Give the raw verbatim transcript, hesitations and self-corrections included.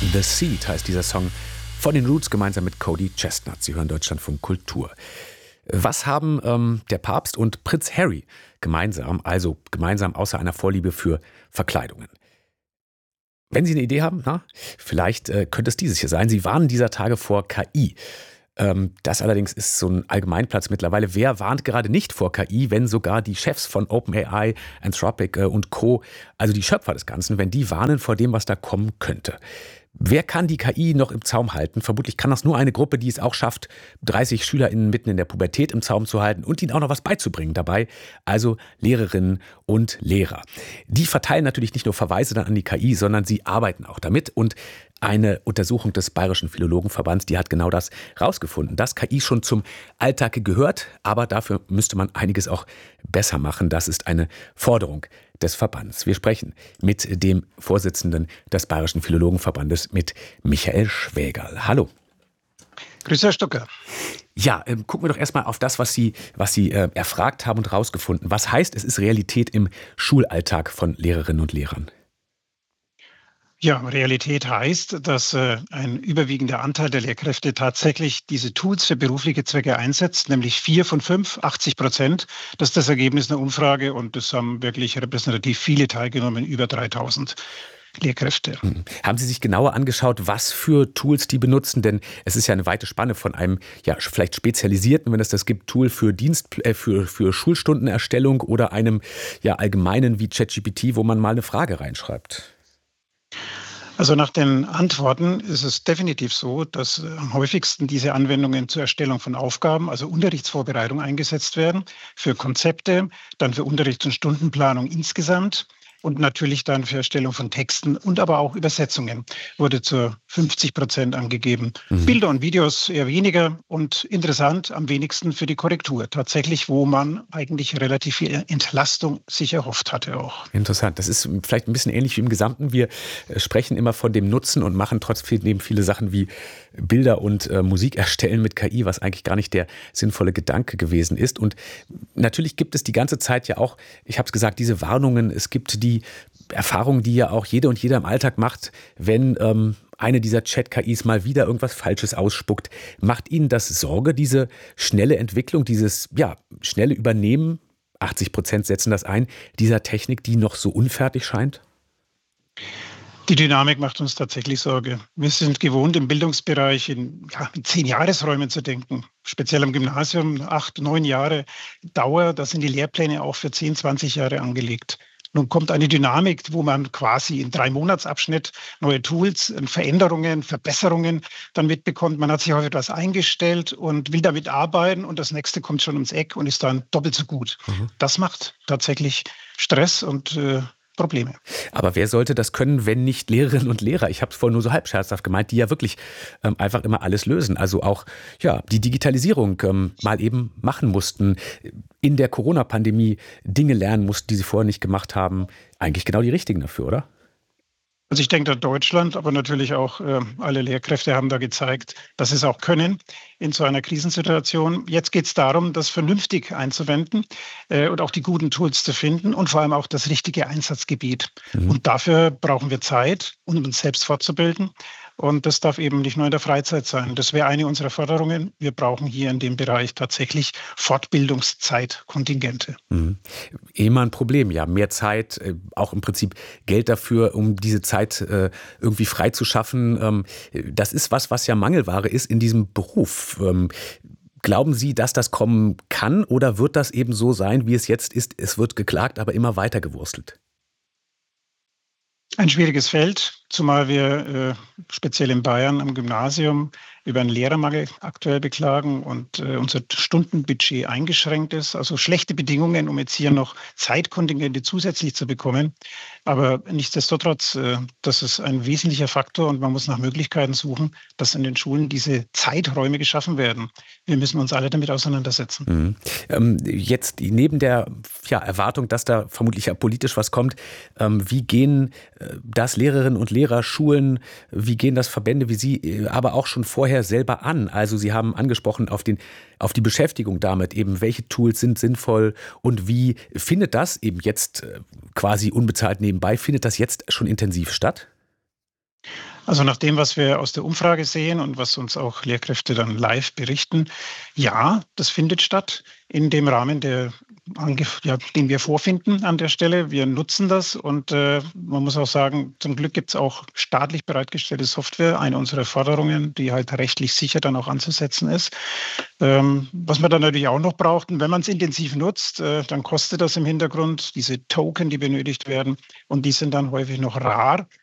The Seed heißt dieser Song von den Roots gemeinsam mit Cody Chestnut. Sie hören Deutschlandfunk Kultur. Was haben ähm, der Papst und Prinz Harry gemeinsam, also gemeinsam außer einer Vorliebe für Verkleidungen? Wenn Sie eine Idee haben, na, vielleicht äh, könnte es dieses hier sein. Sie warnen dieser Tage vor K I. Ähm, das allerdings ist so ein Allgemeinplatz mittlerweile. Wer warnt gerade nicht vor K I, wenn sogar die Chefs von OpenAI, Anthropic äh, und Co., also die Schöpfer des Ganzen, wenn die warnen vor dem, was da kommen könnte? Wer kann die K I noch im Zaum halten? Vermutlich kann das nur eine Gruppe, die es auch schafft, dreißig SchülerInnen mitten in der Pubertät im Zaum zu halten und ihnen auch noch was beizubringen dabei. Also Lehrerinnen und Lehrer. Die verteilen natürlich nicht nur Verweise dann an die K I, sondern sie arbeiten auch damit. Und eine Untersuchung des Bayerischen Philologenverbands, die hat genau das rausgefunden, dass K I schon zum Alltag gehört, aber dafür müsste man einiges auch besser machen. Das ist eine Forderung des Verbands. Wir sprechen mit dem Vorsitzenden des Bayerischen Philologenverbandes, mit Michael Schwägerl. Hallo. Grüß Herr Stucker. Ja, äh, gucken wir doch erstmal auf das, was Sie, was Sie äh, erfragt haben und rausgefunden. Was heißt, es ist Realität im Schulalltag von Lehrerinnen und Lehrern? Ja, Realität heißt, dass äh, ein überwiegender Anteil der Lehrkräfte tatsächlich diese Tools für berufliche Zwecke einsetzt, nämlich vier von fünf, achtzig Prozent. Das ist das Ergebnis einer Umfrage und das haben wirklich repräsentativ viele teilgenommen, über dreitausend Lehrkräfte. Haben Sie sich genauer angeschaut, was für Tools die benutzen? Denn es ist ja eine weite Spanne von einem ja vielleicht spezialisierten, wenn es das gibt, Tool für Dienst, äh, für, für Schulstundenerstellung oder einem ja allgemeinen wie ChatGPT, wo man mal eine Frage reinschreibt. Also nach den Antworten ist es definitiv so, dass am häufigsten diese Anwendungen zur Erstellung von Aufgaben, also Unterrichtsvorbereitung, eingesetzt werden, für Konzepte, dann für Unterrichts- und Stundenplanung insgesamt und natürlich dann für Erstellung von Texten und aber auch Übersetzungen wurde zu fünfzig Prozent angegeben. Mhm. Bilder und Videos eher weniger und interessant am wenigsten für die Korrektur. Tatsächlich, wo man eigentlich relativ viel Entlastung sich erhofft hatte auch. Interessant. Das ist vielleicht ein bisschen ähnlich wie im Gesamten. Wir sprechen immer von dem Nutzen und machen trotzdem viele Sachen wie Bilder und äh, Musik erstellen mit K I, was eigentlich gar nicht der sinnvolle Gedanke gewesen ist. Und natürlich gibt es die ganze Zeit ja auch, ich habe es gesagt, diese Warnungen. Es gibt die Erfahrung, die ja auch jede und jeder im Alltag macht, wenn ähm, eine dieser Chat-K Is mal wieder irgendwas Falsches ausspuckt. Macht Ihnen das Sorge, diese schnelle Entwicklung, dieses ja, schnelle Übernehmen, achtzig Prozent setzen das ein, dieser Technik, die noch so unfertig scheint? Die Dynamik macht uns tatsächlich Sorge. Wir sind gewohnt, im Bildungsbereich in, ja, in zehn Jahresräumen zu denken. Speziell am Gymnasium, acht, neun Jahre Dauer. Da sind die Lehrpläne auch für zehn, zwanzig Jahre angelegt. Nun kommt eine Dynamik, wo man quasi in drei Monatsabschnitt neue Tools, Veränderungen, Verbesserungen dann mitbekommt. Man hat sich auf etwas eingestellt und will damit arbeiten und das nächste kommt schon ums Eck und ist dann doppelt so gut. Mhm. Das macht tatsächlich Stress und äh, Probleme. Aber wer sollte das können, wenn nicht Lehrerinnen und Lehrer? Ich habe es vorhin nur so halb scherzhaft gemeint, die ja wirklich ähm, einfach immer alles lösen. Also auch ja die Digitalisierung ähm, mal eben machen mussten, in der Corona-Pandemie Dinge lernen mussten, die sie vorher nicht gemacht haben. Eigentlich genau die richtigen dafür, oder? Also ich denke, dass Deutschland, aber natürlich auch äh, alle Lehrkräfte haben da gezeigt, dass sie es auch können in so einer Krisensituation. Jetzt geht es darum, das vernünftig einzuwenden äh, und auch die guten Tools zu finden und vor allem auch das richtige Einsatzgebiet. Mhm. Und dafür brauchen wir Zeit, um uns selbst fortzubilden. Und das darf eben nicht nur in der Freizeit sein. Das wäre eine unserer Forderungen. Wir brauchen hier in dem Bereich tatsächlich Fortbildungszeitkontingente. Mhm. Immer ein Problem, ja. Mehr Zeit, auch im Prinzip Geld dafür, um diese Zeit irgendwie frei zu schaffen. Das ist was, was ja Mangelware ist in diesem Beruf. Glauben Sie, dass das kommen kann oder wird das eben so sein, wie es jetzt ist? Es wird geklagt, aber immer weiter gewurstelt. Ein schwieriges Feld, zumal wir äh, speziell in Bayern am Gymnasium über einen Lehrermangel aktuell beklagen und äh, unser Stundenbudget eingeschränkt ist. Also schlechte Bedingungen, um jetzt hier noch Zeitkontingente zusätzlich zu bekommen. Aber nichtsdestotrotz, äh, das ist ein wesentlicher Faktor und man muss nach Möglichkeiten suchen, dass in den Schulen diese Zeiträume geschaffen werden. Wir müssen uns alle damit auseinandersetzen. Mhm. Ähm, jetzt neben der ja, Erwartung, dass da vermutlich ja politisch was kommt, ähm, wie gehen äh, das Lehrerinnen und Lehrer, Schulen, wie gehen das Verbände wie Sie, äh, aber auch schon vorher selber an? Also Sie haben angesprochen auf den, auf die Beschäftigung damit, eben welche Tools sind sinnvoll und wie findet das eben jetzt äh, quasi unbezahlt nebenbei, findet das jetzt schon intensiv statt? Also nach dem, was wir aus der Umfrage sehen und was uns auch Lehrkräfte dann live berichten, ja, das findet statt in dem Rahmen, der, ange- ja, den wir vorfinden an der Stelle. Wir nutzen das und äh, man muss auch sagen, zum Glück gibt es auch staatlich bereitgestellte Software, eine unserer Forderungen, die halt rechtlich sicher dann auch anzusetzen ist. Ähm, was man dann natürlich auch noch braucht, und wenn man es intensiv nutzt, äh, dann kostet das im Hintergrund diese Token, die benötigt werden und die sind dann häufig noch rar.